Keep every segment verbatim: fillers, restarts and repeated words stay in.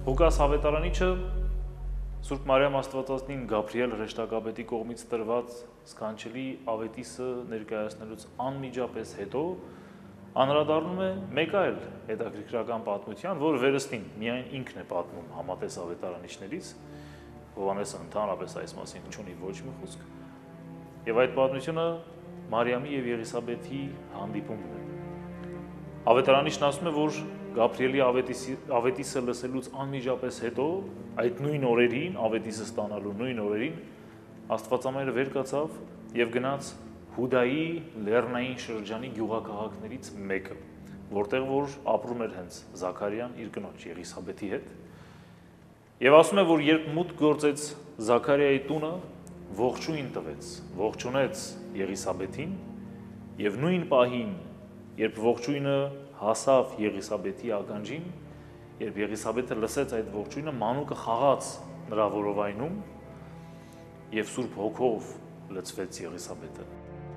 Ղուկաս Ավետարանիչը Սուրբ Մարիամ Աստվածածնին Գաբրիել հրեշտակապետի կողմից տրված սքանչելի ավետիսը ներկայացնելուց անմիջապես հետո անդրադառնում է մեկ այլ հետաքրքրական պատմության, որ վերստին միայն ինքն է պատմում համատես ավետարանիչներից, Հովհաննեսը ընդհանրապես այս մասին չունի ոչ մի խոսք, եւ այդ պատմությունը Մարիամի եւ Եղիսաբեթի հանդիպումն է։ Ավետարանիչն ասում է, որ Գաբրիելի ավետիսը լսելուց անմիջապես հետո, այդ նույն օրերին, ավետիսը ստանալու նույն օրերին, Աստվածամայրը վեր կացավ եւ գնաց Հուդայի լեռնային շրջանի գյուղաքաղաքներից մեկը, որտեղ որ ապրում էր հենց Զաքարիան իր կնոջ Եղիսաբեթի հետ։ Եվ ասում է, որ երբ մուտք գործեց Զաքարիայի տունը, ողջույն տվեց, ողջունեց Եղիսաբեթին, եւ նույն պահին, երբ ողջույնը հասավ Եղիսաբեթի ականջին, երբ Եղիսաբեթը լսեց այդ ողջույնը, մանուկը խաղաց նրա որովայնում եւ Սուրբ Հոգով լցվեց Եղիսաբեթը։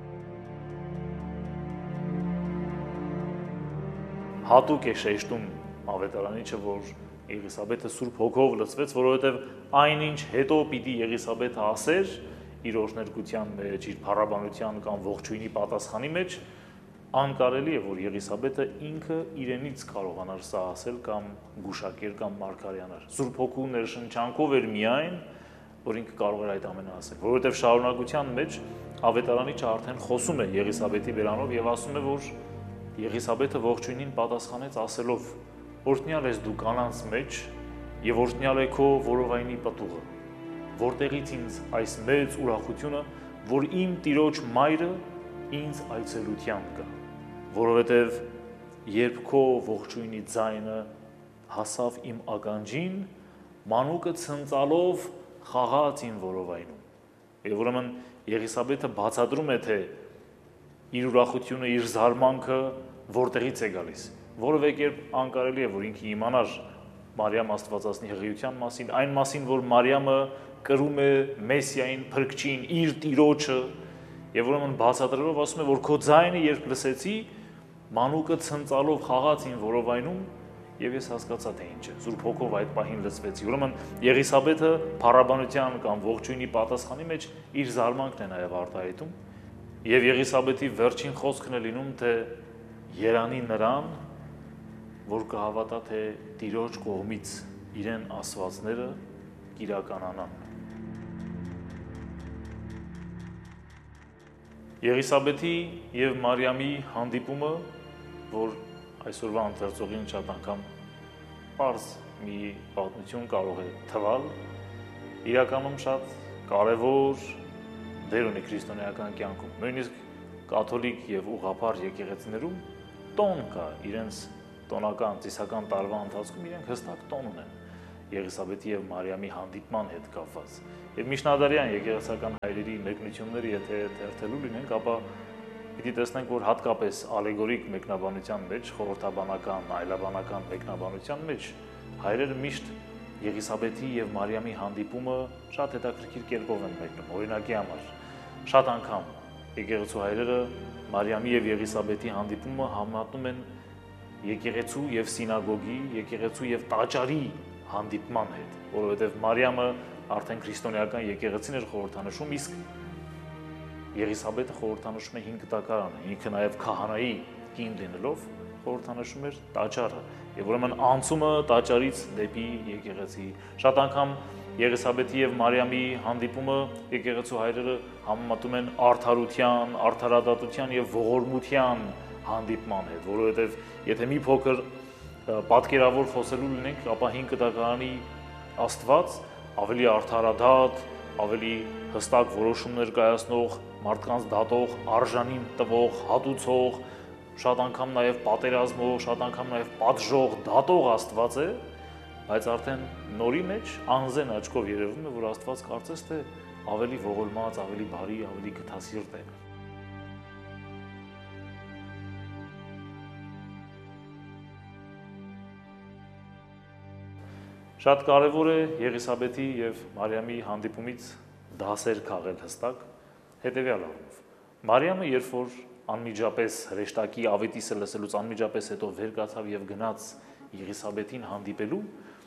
Հատուկ է շեշտում ավետարանիչը, որ Եղիսաբեթը Սուրբ Հոգով լցվեց, որովհետեւ այնինչ հետո պիտի Եղիսաբեթը ասեր իր օրհներգության մեջ, իր փառաբանության կամ ողջույնի պատասխանի մեջ, անկարելի է, որ Եղիսաբեթը ինքը իրենից կարողանար սա ասել կամ գուշակեր կամ մարգարյանար։ Սուրբ Հոգու ներշնչանքով էր միայն, որ ինքը կարող էր այդ ամենը ասել, որովհետև շարունակության մեջ ավետարանիչը արդեն խոսում է Եղիսաբեթի բերանով եւ ասում է, որ Եղիսաբեթը ողջույնին պատասխանեց ասելով. «Օրհնյալ ես դու կանանց մեջ եւ օրհնյալ է քո որովայնի պտուղը, որտեղից ինձ այս մեծ ուրախությունը, որ իմ տիրոջ մայրը ինձ այցելության կա, որովհետև երբ քո ողջույնի ձայնը հասավ իմ ականջին, մանուկը ցնծալով խաղաց իմ որովայնում»։ Եվ ուրեմն Եղիսաբեթը բացատրում է, թե իր ուրախությունը, իր զարմանքը որտեղից է գալիս, որովհետև երբ անկարելի է, որ ինքը իմանար Մարիամ Աստվածածնի հղիության մասին, այն մասին, որ Մարիամը կրում է Մեսիային, Փրկչին, իր տիրոջը, եւ ուրեմն բացատրելով ասում է, որ քո ձայնը երբ լսեցի, մանուկը ցնծալով խաղաց իմ որովայնում, եւ ես հասկացա, թե ինչ է։ Սուրբ Հոգով այդ պահին լցվեցի։ Ուրեմն Եղիսաբեթը փառաբանության կամ ողջույնի պատասխանի մեջ իր զարմանքն է նաեւ արտահայտում, եւ Եղիսաբեթի վերջին խոսքն է լինում, թե երանի նրան, որ կհավատա, թե Տիրոջ կողմից իրեն ասվածները կիրականանան։ Եղիսաբեթի եւ Մարիամի հանդիպումը, որ այսօրվա ընթերցողին շատ անգամ պարզ մի պատմություն կարող է թվալ, իրականում շատ կարևոր դեր ունի քրիստոնեական կյանքում։ Նույնիսկ կաթոլիկ եւ ուղղափառ եկեղեցիներում տոն կա, իրենց տոնական, ծիսական տարվա ընթացքում իրենք հստակ տոն ունեն Եղիսաբեթի եւ Մարիամի հանդիպման հետ կապված։ Եվ միջնադարյան եկեղեցական հայրերի մեկնությունները եթե թերթելու լինենք, ապա պիտի տեսնենք, որ հատկապես ալեգորիկ մեկնաբանության մեջ, խորհրդաբանական, այլաբանական մեկնաբանության մեջ հայրերը միշտ Եղիսաբեթի եւ Մարիամի հանդիպումը շատ հետաքրքիր կերպով են մեկնում։ Օրինակի համար, շատ անգամ եկեղեցու հայրերը Մարիամի եւ Եղիսաբեթի հանդիպումը համատնում են եկեղեցու եւ սինագոգի, եկեղեցու եւ տաճարի հանդիպման հետ, որովհետեւ Մարիամը արդեն քրիստոնեական եկեղեցին էր խորհրդանշում, իսկ Եղիսաբեթը խորհրդանշում է հին կտակարանը, ինքը նաեւ քահանայի կին լինելով խորհրդանշում էր տաճարը, եւ ուրեմն անցումը տաճարից դեպի եկեղեցի։ Շատ անգամ Եղիսաբեթի եւ Մարիամի հանդիպումը եկեղեցու հայրերը համեմատում են արդարության, արդարադատության եւ ողորմության հանդիպման հետ, որովհետեւ եթե մի փոքր պատկերավոր խոսելու լինենք, ապա հին կտակարանի Աստված ավելի արդարադատ, ավելի հստակ որոշումներ կայացնող, մարդկանց դատող, արժանին տվող, հատուցող, շատ անգամ նաև պատերազմող, շատ անգամ նաև պատժող, դատող Աստված է, բայց արդեն նորի մեջ անզեն աչքով երևում է, որ Աստված կարծես թե ավելի ողորմած, ավելի բարի, ավելի գթասիրտ է։ Շատ կարևոր է Եղիսաբեթի եւ Մարիամի հանդիպումից դասեր քաղել հստակ հետեւյալ առումով։ Մարիամը երբ որ անմիջապես հրեշտակի ավետիսը լսելուց անմիջապես հետո վեր կացավ եւ գնաց Եղիսաբեթին հանդիպելու,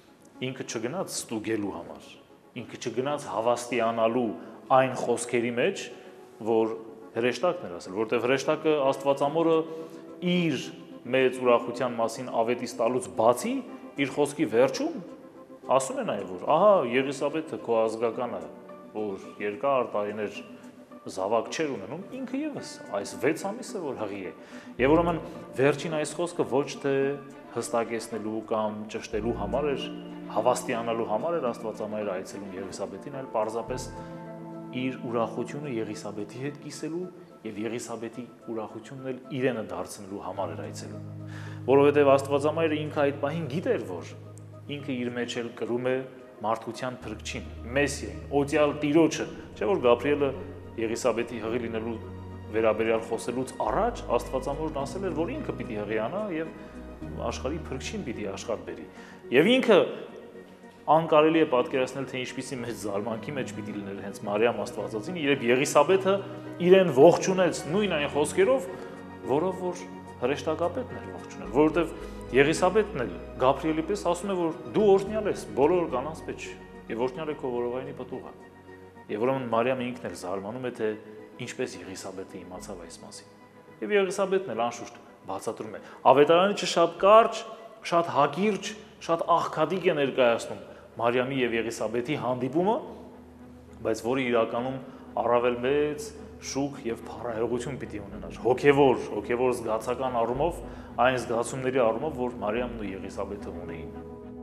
ինքը չգնաց ստուգելու համար, ինքը չգնաց հավաստիանալու այն խոսքերի մեջ, որ հրեշտակն էր ասել, որտեղ հրեշտակը Աստվածամորը իր մեծ ուրախության մասին ավետիս տալուց բացի իր խոսքի վերջում ասում է նաև, որ ահա Եղիսաբեթը քո ազգականը, որ երկար տարիներ զավակ չէր ունենում, ինքը եւս այս վեց ամիսը որ հղի է։ Եվ ուրեմն վերջին այս խոսքը ոչ թե հստակեցնելու կամ ճշտելու համար էր, հավաստիանալու համար էր Աստվածամայրը այցելում Եղիսաբեթին, այլ պարզապես իր ուրախությունը Եղիսաբեթի հետ կիսելու եւ Եղիսաբեթի ուրախությունն էլ իրենը դարձնելու համար էր այցելում։ Որովհետեւ Աստվածամայրը ինքը այդ պահին գիտեր, որ ինքը իր մեջ էլ կրում է մարդկության փրկչին, Մեսիային, օտյալ Տիրոջը, չէ՞ որ Գաբրիելը Եղիսաբեթի հղի լինելու վերաբերյալ խոսելուց առաջ Աստվածամորն ասել էր, որ ինքը պիտի հղիանա եւ աշխարհի փրկչին պիտի աշխատ բերի։ Եվ ինքը անկարելի է պատկերացնել, թե ինչպիսի մեծ զարմանքի մեջ պիտի լիներ հենց Մարիամ Աստվածածին, երբ Եղիսաբեթը իրեն ողջունեց նույն այն խոսքերով, որով որ հրեշտակապետն էր ողջունել, որովհետեւ Եղիսաբեթն էլ Գաբրիելի պես ասում է, որ դու օրհնյալ ես բոլոր կանանց մեջ եւ օրհնյալ է քո որովայնի պտուղը։ Եվ ուրեմն Մարիամը ինքն էլ զարմանում է, թե ինչպես Եղիսաբեթը իմացավ այս մասին։ Եվ Եղիսաբեթն էլ անշուշտ բացատրում է։ Ավետարանիչը շատ կարճ, շատ հակիրճ, շատ աղքատիկ է ներկայացնում Մարիամի եւ Եղիսաբեթի հանդիպումը, բայց որը իրականում առավել մեծ շուք եւ փառահեղություն պիտի ունենար։ Հոգեվոր, հոգեվոր զգացական առումով, այն զգացումների առումով, որ Մարիամն ու Եղիսաբեթը ունեին։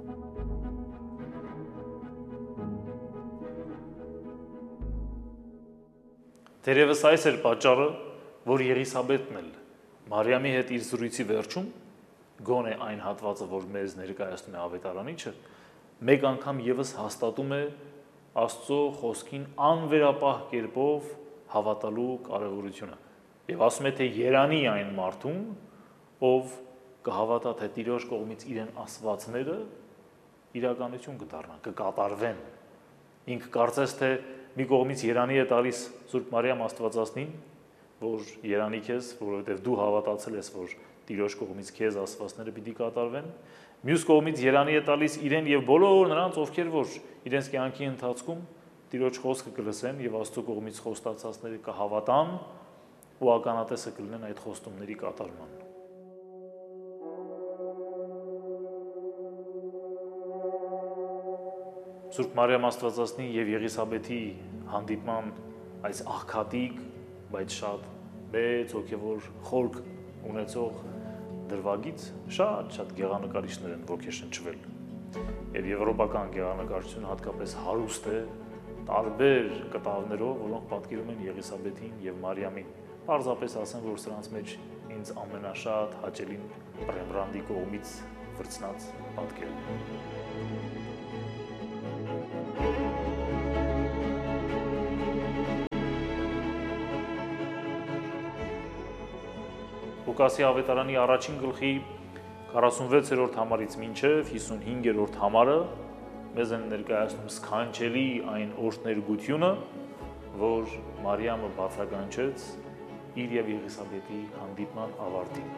Թերևս այս էր պատճառը, որ Եղիսաբեթն էլ Մարիամի հետ իր զրույցի վերջում, գոնե այն հատվածը, որ մեզ ներկայացնում է ավետարանիչը, մեկ անգամ եւս հաստատում է Աստծո խոսքին անվերապահ կերպով հավատալու կարևորությունը։ Եվ ասում է, թե երանի այն մարդուն, ով կհավատա, թե Տիրոջ կողմից իրեն ասվածները իրականություն կդառնան, կկատարվեն։ Ինքը կարծես թե մի կողմից երանի է տալիս Սուրբ Մարիամ Աստվածածնին, որ երանի քեզ, որովհետև դու հավատացել ես, որ Տիրոջ կողմից քեզ ասվածները պիտի կատարվեն, մյուս կողմից երանի է տալիս իրեն եւ բոլոր նրանց, ովքեր որ իրենց կյանքի ընթացքում Տիրոջ խոսքը կլսեն եւ Աստծո կողմից խոստացածները կհավատան ու ականատեսը կլինեն այդ խոստումների կատարման։ Սուրբ Մարիամ Աստվածածնի եւ Եղիսաբեթի հանդիպման այս աղքատիկ, բայց շատ մեծ հոգեվոր խորք ունեցող դրվագից շատ շատ գեղանկարիչներ են ոգեշնչվել։ Եվ եվրոպական գեղանկարչությունը հատկապես հարուստ է տարբեր կտավներով, որոնք պատկերում են Եղիսաբեթին եւ Մարիամին։ Պարզապես ասեմ, որ սրանց մեջ ինձ ամենաշատ հաճելին Ռեմբրանդի կողմից վրձնած պատկերն է։ Լուկասի ավետարանի առաջին գլխի քառասունվեցերորդ համարից մինչև հիսունհինգերորդ համարը մեզ են ներկայացնում սքանչելի այն օրհներգությունը, որ Մարիամը բացականչեց իր եւ Եղիսաբեթի հանդիպման ավարտին։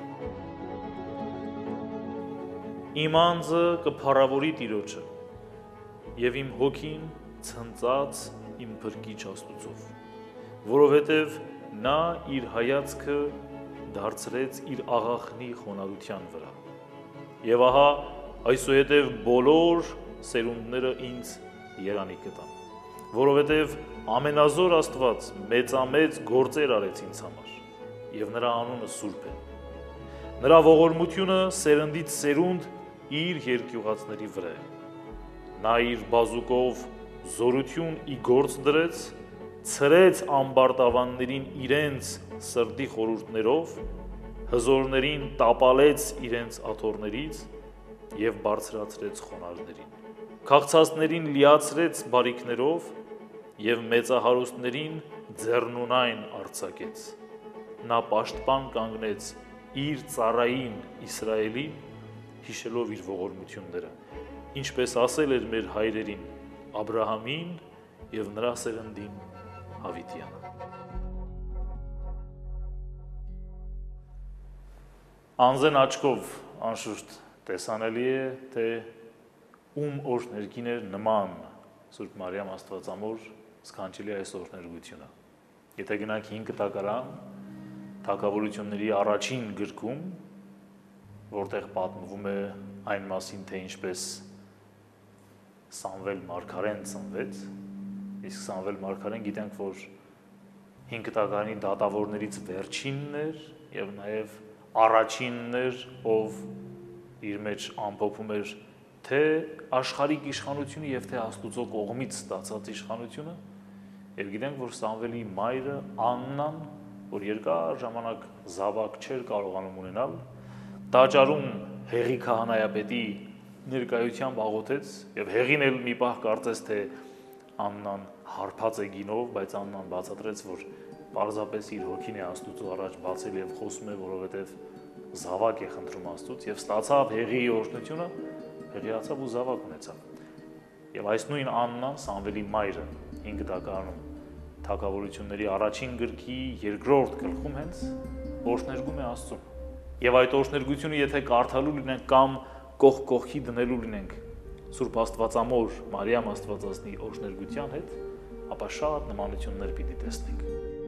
Իմ անձը կփառավորի Տիրոջը եւ իմ հոգին ցնծած իմ փրկիչ Աստուծով, որովհետեւ նա իր հայացքը դարձրեց իր աղախնի խոնարհության վրա։ Եվ ահա այսուհետև բոլոր սերունդները ինձ երանի կտան, որովհետև ամենազոր Աստված մեծամեծ գործեր արեց ինձ համար, եւ նրա անունը սուրբ է։ Նրա ողորմությունը սերնդից սերունդ իր երկյուղածների վրա է։ Նա իր բազուկով զորություն ի գործ դրեց, ցրեց ամբարտավաններին իրենց սրտի խորհուրդներով, հզորներին տապալեց իրենց աթոռներից եւ բարձրացրեց խոնարհներին։ Քաղցածներին լիացրեց բարիքներով եւ մեծահարուստներին ձեռնունայն արձակեց։ Նա պաշտպան կանգնեց իր ծառային Իսրայելին, հիշելով իր ողորմությունները, ինչպես ասել էր մեր հայրերին Աբրահամին եւ նրա սերնդին Հավիտյանը։ Անձեն աչքով անշուշտ տեսանելի է, թե ում օրհներգին էր նման Սուրբ Մարիամ Աստվածամոր սքանչելի այս օրհներգությունը։ Եթե գնանք հինգ տակարան, թագավորությունների առաջին գրքում, որտեղ պատմվում է այն մասին, թե ինչպես Սամվել մարգարեն ծնվեց, իսկ Սամվել մարգարեն գիտենք, որ հինգ տակարանի դատավորներից վերջինն էր եւ նաեւ առաջինն էր, ով իր մեջ ամփոփում էր թե աշխարհիկ իշխանությունը եւ թե Աստուծո կողմից ստացած իշխանությունը, եւ գիտենք, որ Սամվելի մայրը Աննան, որ երկար ժամանակ զավակ չէր կարողանում ունենալ, տաճարում Հեղի քահանայապետի ներկայությամբ աղոթեց եւ Հեղին էլ մի պահ կարծես թե Աննան հարբած է գինով, բայց Աննան բացատրեց, որ պարզապես իր հոգին է Աստուծո առաջ բացել եւ խոսում է, որովհետեւ զավակ է խնդրում Աստծուց եւ ստացավ Հեղիի օրհնությունը, հեղիացավ ու զավակ ունեցավ։ Եվ այս նույն Աննան, Սամվելի մայրը, հինգ տակարանում թագավորությունների առաջին գրքի երկրորդ գլխում հենց օրհներգում է Աստծուն։ Եվ այդ օրհներգությունը եթե կարդալու լինենք կամ կողք կողքի դնելու լինենք Սուրբ Աստվածամոր Մարիամ Աստվածածնի օրհներգության հետ, ապա շատ նմանություններ պիտի տեսնենք։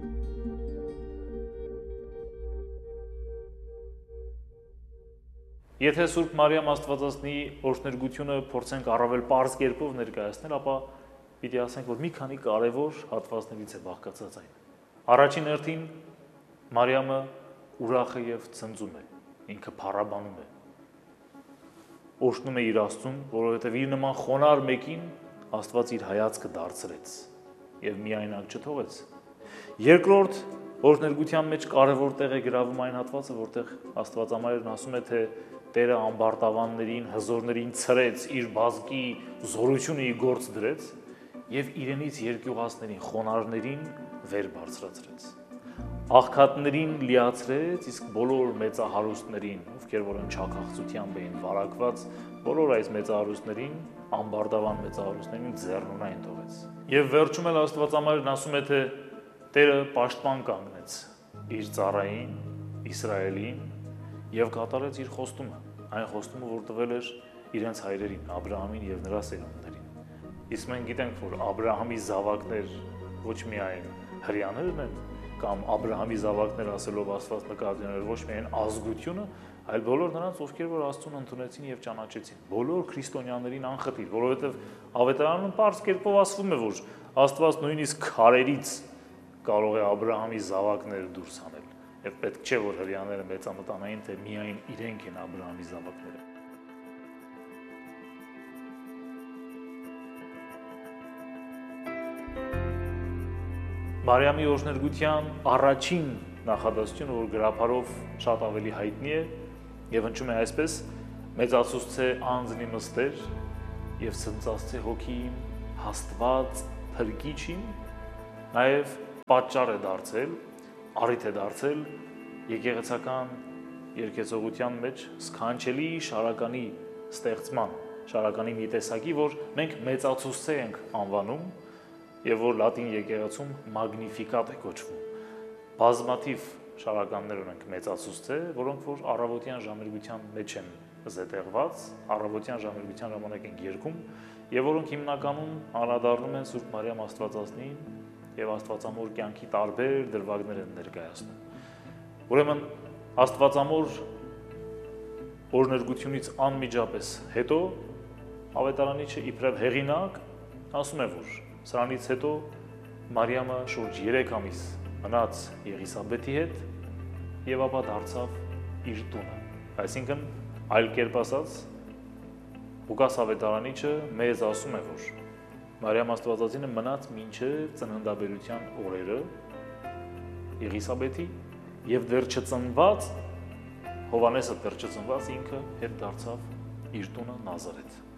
Եթե Սուրբ Մարիամ Աստվածածնի օրհներգությունը փորձենք առավել պարզ կերպով ներկայացնել, ապա պիտի ասենք, որ մի քանի կարևոր հատվածներից է բաղկացած այն։ Առաջին հերթին Մարիամը ուրախ է եւ ցնծում է, ինքը փառաբանում է։ Օրհնում է իր Աստծուն, որովհետեւ իր նման խոնար մեկին Աստված իր հայացքը դարձրեց եւ միայնակ չթողեց։ Երկրորդ օրհներգության մեջ կարևոր տեղ է գրավում այն հատվածը, որտեղ Աստվածամայրն ասում է, թե Տերը ամբարտավաններին, հզորներին ցրեց, իր բազկի զորությունը ի գործ դրեց եւ իրենից երկյուղածներին, խոնարհներին վեր բարձրացրեց։ Աղքատներին լիացրեց, իսկ բոլոր մեծահարուստներին, ովքեր որ ընչաքաղցությամբ էին վարակված, բոլոր այս մեծահարուստներին, ամբարտավան մեծահարուստներին ձեռնունայն թողեց։ Եվ վերջում էլ Աստվածամայրն ասում է, թե Տերը պաշտպան կանգնեց իր ծառային Իսրայելին եւ կատարեց իր խոստումը, այն խոստումը, որ տվել էր իրենց հայրերին, Աբրահամին եւ նրա սերունդներին։ Իսկ մենք գիտենք, որ Աբրահամի զավակներ ոչ միայն հрьяաներն են, կամ Աբրահամի զավակներ ասելով Աստված նկատի ուներ ոչ միայն ազգությունը, այլ բոլոր նրանց, ովքեր որ Աստծուն ընդունեցին եւ ճանաչեցին, բոլոր քրիստոնյաներին անխտիր, որովհետեւ Ավետարանում պարզ կերպով ասվում է, որ Աստված նույնիսկ քարերից կարող է Աբրահամի զավակները դուրս հանել։ Եվ պետք չէ, որ հрьяաները մեծամտանային, թե միայն իրենք են Աբրահամի զավակները։ Մարիամի օրհներգության առաջին նախադասությունը, որ գրաբարով շատ ավելի հայտնի է եւ հնչում է այսպես. մեծացուցցե անձնի մստեր եւ ցնծացցե հոգին հաստված փրկիչին, նաեւ պատճառ է դարձել, առիթ է դարձել եկեղեցական երկեցողության մեջ սքանչելի շարականի ստեղծման, շարականի մի տեսակի, որ մենք մեծացուցցե ենք անվանում եւ որ լատին եկեղեցում մագնիֆիկատ է կոչվում։ Բազմաթիվ շարականներ ունենք մեծացուցցե, որոնք որ առավոտյան ժամերգության մեջ են զետեղված, առավոտյան ժամերգության ժամանակ են երգում եւ որոնք հիմնականում անդրադառնում են Սուրբ Մարիամ Աստվածածնին եւ Աստվածամոր կյանքի տարբեր դրվագներ են ներկայացնում։ Ուրեմն Աստվածամոր օրհներգությունից անմիջապես հետո Ավետարանիչը իբրև հեղինակ ասում է, որ սրանից հետո Մարիամը շուրջ երեք ամիս մնաց Եղիսաբեթի հետ եւ ապա դարձավ իր տունը։ Այսինքն, այլ կերպ ասած, Ղուկաս Ավետարանիչը մեզ ասում է, որ Մարիամ Աստվածածինը մնաց մինչև ծննդաբերության օրերը Եղիսաբեթի եւ դեռ չծնված Հովանեսը դեռ չծնված ինքը հետ դարձավ իր տունը Նազարեթ։